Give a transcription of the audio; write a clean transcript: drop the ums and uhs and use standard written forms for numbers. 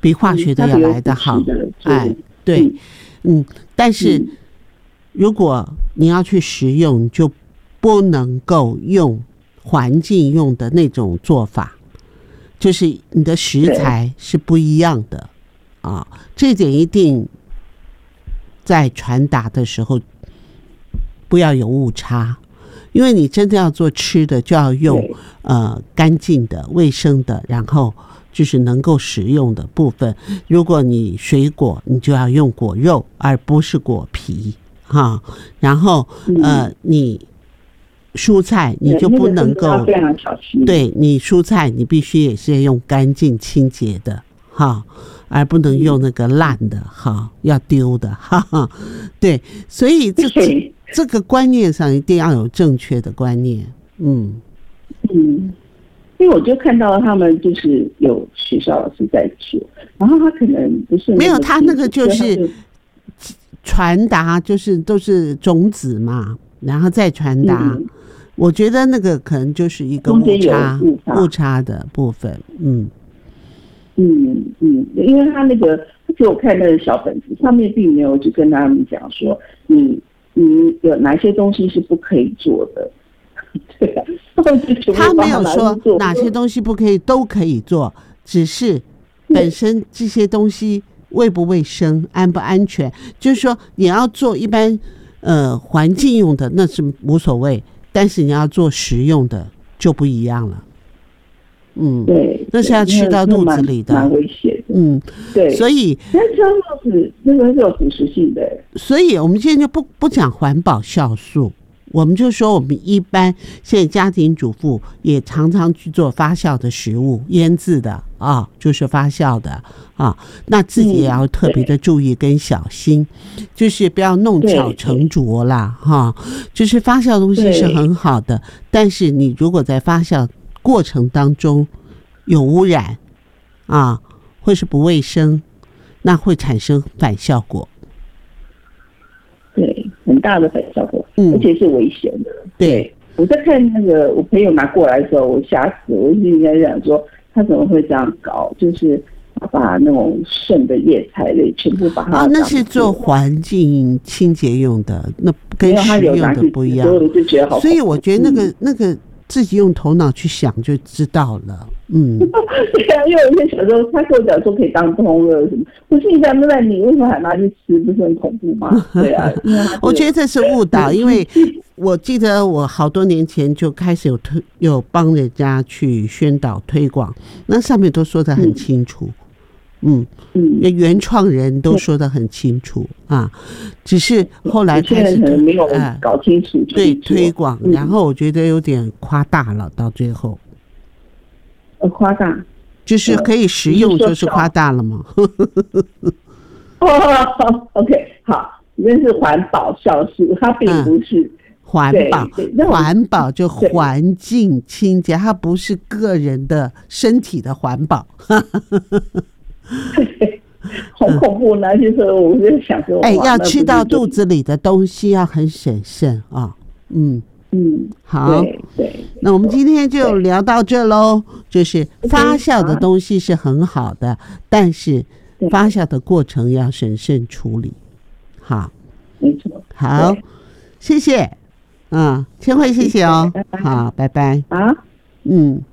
比化学的要来得好。哎，对，但是如果你要去食用，就不能够用环境用的那种做法，就是你的食材是不一样的啊，这点一定在传达的时候不要有误差，因为你真的要做吃的，就要用干净的、卫生的，然后就是能够食用的部分。如果你水果，你就要用果肉，而不是果皮哈。然后你蔬菜你就不能够，对，你蔬菜你必须也是用干净清洁的哈，而不能用那个烂的哈，要丢的哈哈。对，所以这个观念上一定要有正确的观念。 因为我就看到他们就是有学校老师在做，然后他可能不是没有，他那个就是传达，就是都是种子嘛，然后再传达。我觉得那个可能就是一个误差的部分。 因为他那个给我看那个小本子上面并没有就跟他们讲说你有哪些东西是不可以做的。对啊， 他没有说哪些东西不可以，都可以做，只是本身这些东西卫不卫生、安不安全，就是说你要做一般环境用的那是无所谓，但是你要做食用的就不一样了。 对， 那是要吃到肚子里的， 蛮危险的。对， 所以那个是有腐蚀性的。 所以我们现在就不讲环保酵素，我们就说我们一般现在家庭主妇也常常去做发酵的食物，腌制的啊，就是发酵的啊，那自己也要特别的注意跟小心，就是不要弄巧成拙啦哈。就是发酵的东西是很好的，但是你如果在发酵过程当中有污染啊，或是不卫生，那会产生反效果。 对，很大的反效果，而且是危险的。 对， 我在看那个我朋友拿过来的时候，我吓死我，就应该想说他怎么会这样搞，就是把那种剩的叶菜类全部把它那是做环境清洁用的，那跟食用的不一样。所以我觉得那个自己用头脑去想就知道了。 对啊，因为有些小时候他跟我讲说可以当通了什么，我心里想，那你为什么还拿去吃，不是很恐怖吗？对啊， 我觉得这是误导，因为我记得我好多年前就开始有帮人家去宣导推广，那上面都说得很清楚。原创人都说得很清楚啊，只是后来开始没有搞清楚对推广，然后我觉得有点夸大了，到最后夸大就是可以食用就是夸大了吗 ？OK， 好，那是环保酵素，它并不是环保就环境清洁，它不是个人的身体的环保。 好恐怖呢！就是我就想说， 要吃到肚子里的东西要很审慎啊。好， 对， 那我们今天就聊到这咯。就是发酵的东西是很好的，但是发酵的过程要审慎处理。好， 没错。 好，谢谢。千惠，谢谢哦。好，拜拜。